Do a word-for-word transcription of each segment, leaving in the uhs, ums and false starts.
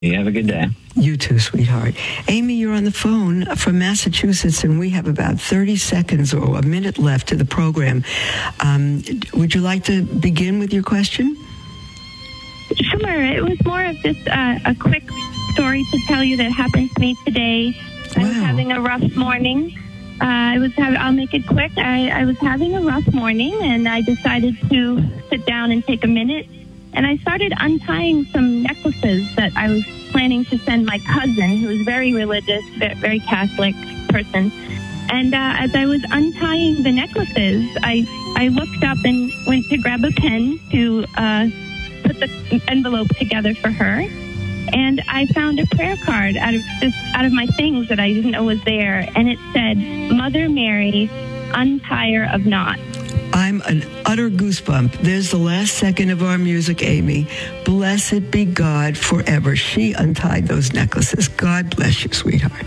You have a good day. You too, sweetheart. Amy, you're on the phone from Massachusetts, and we have about thirty seconds or a minute left to the program. Um, would you like to begin with your question? Sure. It was more of just uh, a quick story to tell you that happened to me today. Wow. I was having a rough morning. Uh, I was having, I'll make it quick. I, I was having a rough morning, and I decided to sit down and take a minute. And I started untying some necklaces that I was planning to send my cousin, who is very religious, very Catholic person. And uh, as I was untying the necklaces, I, I looked up and went to grab a pen to uh, put the envelope together for her. And I found a prayer card out of just out of my things that I didn't know was there. And it said, Mother Mary, untire of knots. I'm an utter goosebump. There's the last second of our music, Amy. Blessed be God forever. She untied those necklaces. God bless you, sweetheart.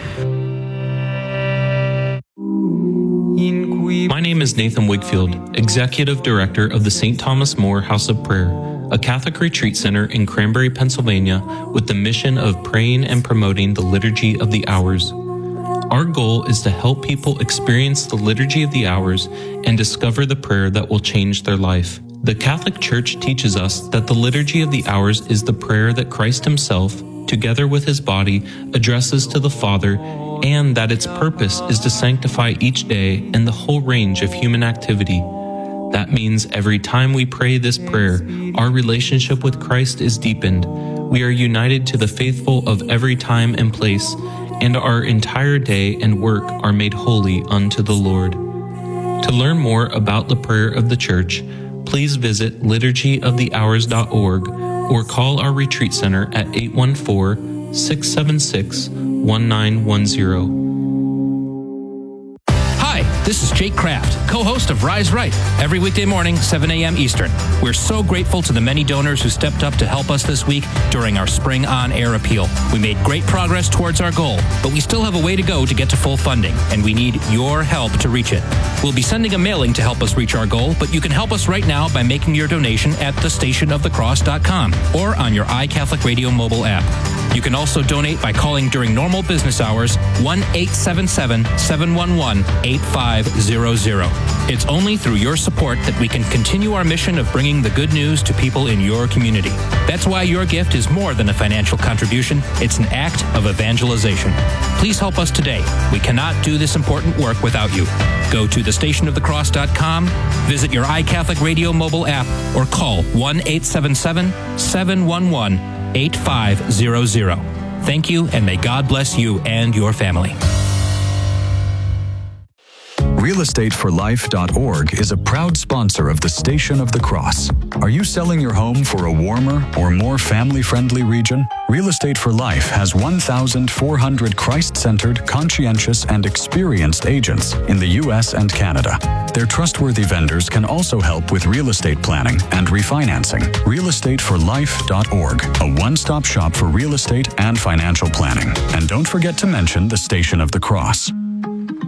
My name is Nathan Wigfield, Executive Director of the Saint Thomas More House of Prayer, a Catholic retreat center in Cranberry, Pennsylvania, with the mission of praying and promoting the Liturgy of the Hours. Our goal is to help people experience the Liturgy of the Hours and discover the prayer that will change their life. The Catholic Church teaches us that the Liturgy of the Hours is the prayer that Christ himself, together with his body, addresses to the Father, and that its purpose is to sanctify each day and the whole range of human activity. That means every time we pray this prayer, our relationship with Christ is deepened. We are united to the faithful of every time and place, and our entire day and work are made holy unto the Lord. To learn more about the prayer of the Church, please visit liturgy of the hours dot org or call our retreat center at eight one four, six seven six, one nine one zero. This is Jake Kraft, co-host of Rise Right, every weekday morning, seven a.m. Eastern. We're so grateful to the many donors who stepped up to help us this week during our Spring On Air appeal. We made great progress towards our goal, but we still have a way to go to get to full funding, and we need your help to reach it. We'll be sending a mailing to help us reach our goal, but you can help us right now by making your donation at the station of the cross dot com or on your iCatholic Radio mobile app. You can also donate by calling during normal business hours, one eight seven seven, seven one one, eight five zero zero. It's only through your support that we can continue our mission of bringing the good news to people in your community. That's why your gift is more than a financial contribution. It's an act of evangelization. Please help us today. We cannot do this important work without you. Go to the station of the cross dot com, visit your iCatholic Radio mobile app, or call one eight seven seven, seven one one, eight five zero zero. Thank you, and may God bless you and your family. real estate for life dot org is a proud sponsor of the Station of the Cross. Are you selling your home for a warmer or more family-friendly region? Real Estate for Life has one thousand four hundred Christ-centered, conscientious, and experienced agents in the U S and Canada. Their trustworthy vendors can also help with real estate planning and refinancing. real estate for life dot org, a one-stop shop for real estate and financial planning. And don't forget to mention the Station of the Cross.